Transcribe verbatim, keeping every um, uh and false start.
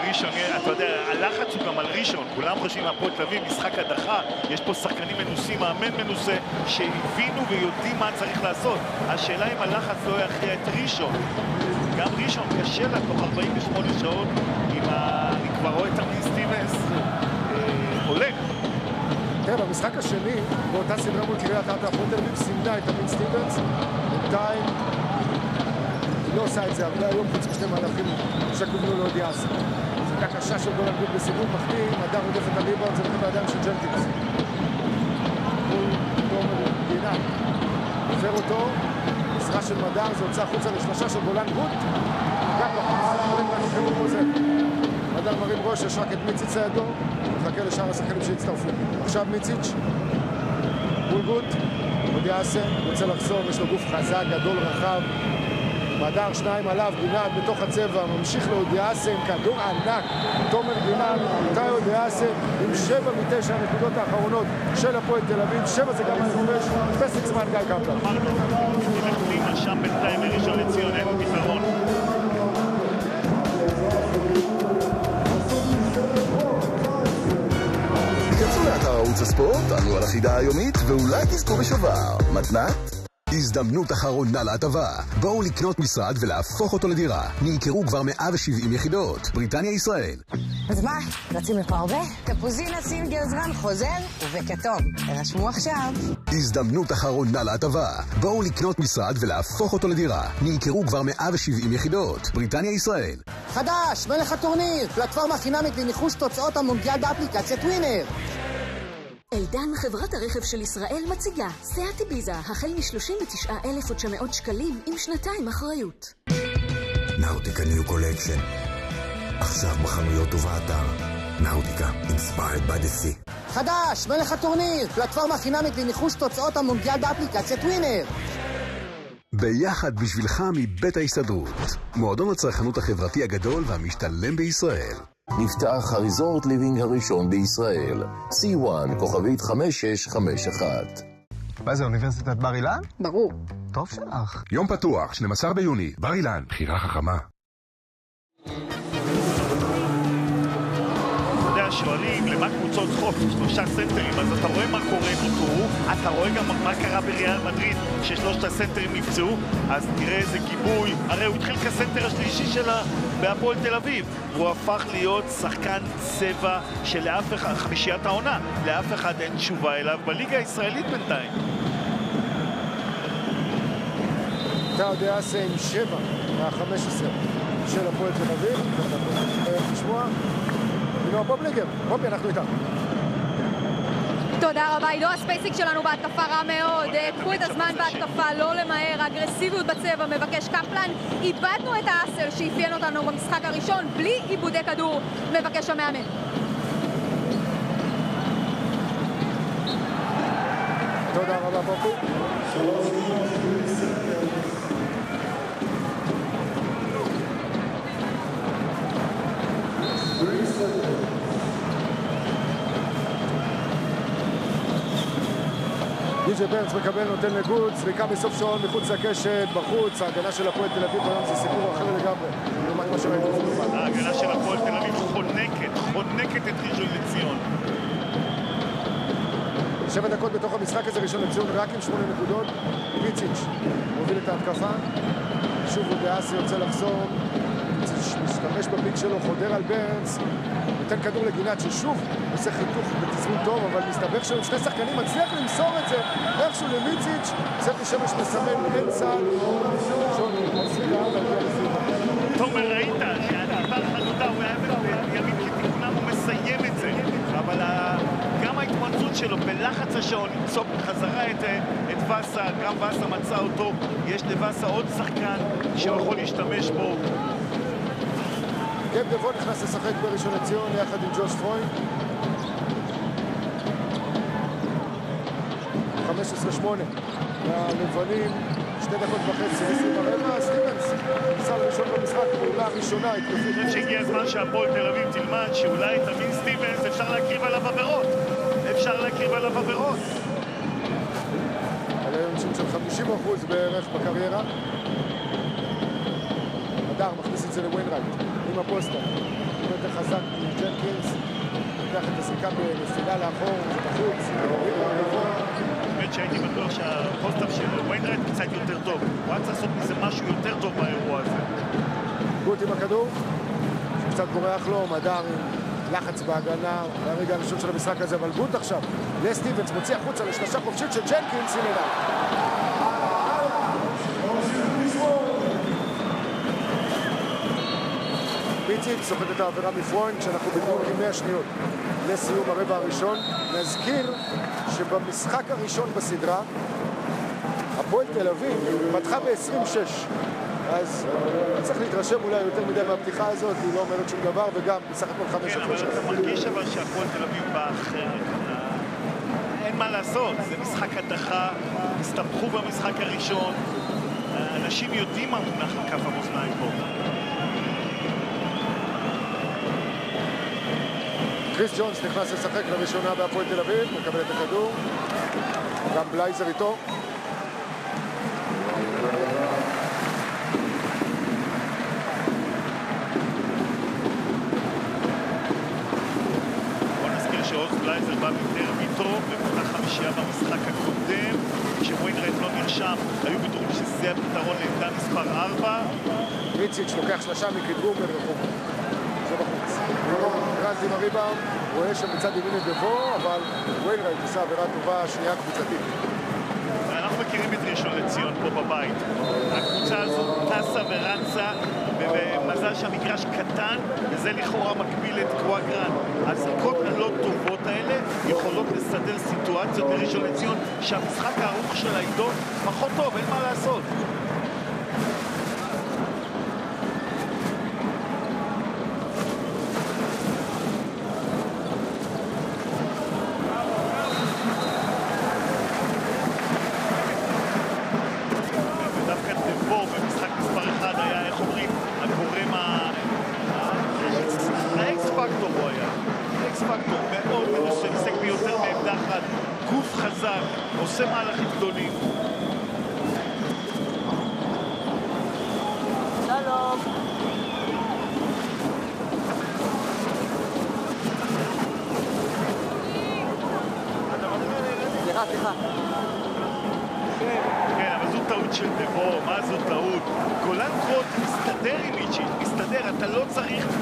ראשון, אתה יודע, הלחץ הוא גם על ראשון, כולם חושבים הפועל תל אביב, משחק הדחה, יש פה שחקנים מנוסים, מאמן מנוסה, שהבינו ויודעים מה צריך לעשות. השאלה אם הלחץ לא יכריע את ראשון. גם ראשון קשה לה תוך ארבעים ושמונה שעות, אם אני כבר רואה את אמין סטיבנס עולה. כן, במשחק השני, באותה סדרה מול קריית אתא, הפועל תל אביב סימנה את אמין סטיבנס, בינתיים היא לא עושה את זה הרבה היום, חוץ משני מהלכים שכוונו לאודיאסה. זריקה קשה של גולן גוט בסיבוב מחטיא, מדר עודף את הריבאונד, זה נותן בידיים של ג'נקינס. מול תומר גינת. עובר אותו, מסרה של מדר, זה הוצא החוצה לשלושה של גולן גוט. גם בחוצה, חלק מהנוכחים הוא חוזר. מדר מרים ראש, יש רק את מיציץ' לידו, מחכה לשאר השחקנים שהצטרפו. עכשיו מיציץ', מול גוט, אודיאסה, רוצה לחזור, יש לו גוף חזק, גדול, רחב. מדר שניים עליו, גינת בתוך הצבע, ממשיך לאודיאסה עם כדור ענק. תומר גינת, אותה אודיאסה עם שבע מתשע הנקודות האחרונות של הפועל תל אביב. שבע זה גם הנקודש, פסק זמן גיא קפלן. אמרנו, שם בינתיים מראשון לציון, אין פתרון. כנסו לאתר ערוץ הספורט, ענו על החידה היומית, ואולי תזכו בשובר. מתנת? הזדמנות אחרונה להטבה. בואו לקנות משרד ולהפוך אותו לדירה. נמכרו כבר מאה ושבעים יחידות. בריטניה ישראל. אז מה? רצים לפה הרבה? קפוזינה סינגר זמן חוזר ובכתום. הרשמו עכשיו. הזדמנות אחרונה להטבה. בואו לקנות משרד ולהפוך אותו לדירה. נמכרו כבר מאה ושבעים יחידות. בריטניה ישראל. חדש, מלך הטורניר. פלטפורמה חינמית לניחוש תוצאות המונדיאל באפליקציית ווינר. אלדן, חברת הרכב של ישראל, מציגה סיאט איביזה, החל מ-שלושים ותשעה אלף ותשע מאות שקלים עם שנתיים אחריות. נאוטיקה ניו קולקשן. עכשיו בחנויות ובאתר. נאוטיקה, inspired by the sea. חדש, מלך הטורניר. פלטפורמה חינמית לניחוש תוצאות המונדיאל באפליקציית ווינר. ביחד בשבילך מבית ההסתדרות. מועדון הצרכנות החברתי הגדול והמשתלם בישראל. נפתח הריזורט ליבינג הראשון בישראל. סי וואן, כוכבית חמש שש חמש אחת. מה זה, אוניברסיטת בר אילן? ברור. טוב שלך. יום פתוח, שנים עשר ביוני, בר אילן, בחירה חכמה. שואלים למה קבוצות חוף, שלושה סנטרים, אז אתה רואה מה קורה נותרו, אתה רואה גם מה קרה בריאל מדריד ששלושת הסנטרים נפצעו, אז תראה איזה גיבוי, הרי הוא התחיל כסנטר השלישי שלה בהפועל תל אביב, הוא הפך להיות שחקן צבע שלאף אחד, חמישיית העונה, לאף אחד אין תשובה אליו בליגה הישראלית בינתיים. אתה יודע עשה עם שבע מה-חמש עשרה של הפועל תל אביב, ואתה תשמוע בובליגר, בובי, אנחנו איתם. תודה רבה, עידו הספייסיק שלנו בהתקפה רע מאוד, קחו את הזמן בהתקפה, לא למהר, אגרסיביות בצבע, מבקש קפלן, איבדנו את האסל שאפיין אותנו במשחק הראשון, בלי עיבודי כדור, מבקש המאמן. תודה רבה בובי. די.ג'יי ברנס מקבל, נותן לגוד, זריקה בסוף שעון מחוץ לקשת, בחוץ, ההגנה של הפועל תל אביב היום זה סיפור אחר לגמרי, לעומת מה שראינו בפעם. ההגנה של הפועל תל אביב חונקת, חונקת את ראשון לציון. שבע דקות בתוך המשחק הזה, ראשון לציון רק עם שמונה נקודות, מיציץ' מוביל את ההתקפה, שוב אודיאסה יוצא לחזור, משתמש בפיק שלו, חודר על ברנס, נותן כדור לגינת ששוב עושה חיתוך בתזמון טוב, אבל מסתבר שהוא שני שחקנים מצליח למסור את זה איכשהו למיציץ', ספי שמש מסמן אמצע שוני, עשרים וארבע הגיע לסיום. תומר, ראית שהדבר חנודה הוא היה בימים כתיקונם, הוא מסיים את זה, אבל גם ההתמצאות שלו בלחץ השעון למצוא בחזרה את, את וסה, גם וסה מצא אותו, יש לווסה עוד שחקן שהוא יכול להשתמש בו. גב דבון נכנס לשחק בראשון לציון יחד עם ג'וש פרוינד. חמש עשרה שמונה ללבנים, שתי דקות וחצי, עשרים הרבע, סטיבנס ניסה ראשון במשחק, פעולה ראשונה, התקפית. אני חושב שהגיע הזמן שהפועל תל אביב תלמד שאולי את אמין סטיבנס אפשר להקריב עליו עבירות. אפשר להקריב עליו עבירות. על היום של חמישים אחוז בערך בקריירה. הדר מכניס את זה לוויינרייט עם הפוסטר. יותר חזק מג'נקינס. לוקח את הזריקה בנפילה לאחור, בחוץ. באמת שהייתי בטוח שהפוסטר של וויינרייט קצת יותר טוב. הוא היה צריך לעשות מזה משהו יותר טוב באירוע הזה. גוט עם הכדור, שקצת בורח לו, מדר עם לחץ בהגנה, זה הרגע הראשון של המשחק הזה, אבל גוט עכשיו, לסטיבנס מוציא החוצה לשלושה חופשית של ג'נקינס, הנה לה. פיציק סוחט את העבירה מפרוין כשאנחנו בדיוק עם מאה שניות לסיום הרבע הראשון. נזכיר שבמשחק הראשון בסדרה הפועל תל אביב פתחה ב-עשרים ושש, אז צריך להתרשם אולי יותר מדי מהפתיחה הזאת, היא לא אומרת שום דבר, וגם בסך הכל חמש הפרש. כן, אבל אתה מרגיש אבל שהפועל תל אביב בא אחרת. אין מה לעשות, זה משחק הדחה, הסתבכו במשחק הראשון, אנשים יודעים מה מונח על כף המאזניים פה. קריס ג'ונס נכנס לשחק לראשונה בהפועל תל אביב, מקבל את הכדור, גם בלייזר איתו. בוא נזכיר שעוז בלייזר בא יותר מטרופ ופתח חמישייה במשחק הקודם, כשוויינרייט לא נרשם, היו בטוחים שזה הפתרון לעמדה מספר ארבע. מיציץ' לוקח שלושה מכדרור מרחוק. זה בחוץ. גרנט עם הריבאונד, רואה שם מצד ימין את דבו, אבל וויינרייט עושה עבירה טובה, שנייה קבוצתית. אנחנו מכירים את ראשון לציון פה בבית. הקבוצה הזו טסה ורצה, ובמזל שהמגרש קטן, וזה לכאורה מקביל את קוואגרן. הזריקות הלא טובות האלה יכולות לסדר סיטואציות בראשון לציון, שהמשחק הארוך של העידות פחות טוב, אין מה לעשות. גוף חזק, עושה מהלכים גדולים. שלום. סליחה, סליחה. כן, אבל זו טעות של דבו, מה זו טעות? גולן קרוט מסתדר עם איצ'יט, מסתדר, אתה לא צריך